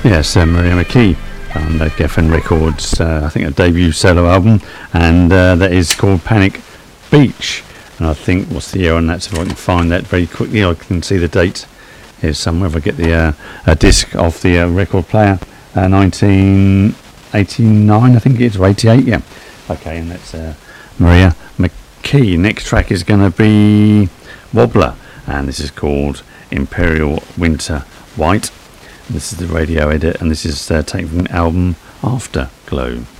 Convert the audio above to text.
Yes, Maria McKee on Geffen Records, I think a debut solo album, and that is called Panic Beach. And I think, what's the year on that, so if I can find that very quickly, I can see the date here somewhere if I get the a disc off the record player. 1989, I think it is, or 88, yeah. Okay, and that's Maria McKee. Next track is going to be Wobbler, and this is called Imperial Winter White. This is the radio edit, and this is taken from the album Afterglow.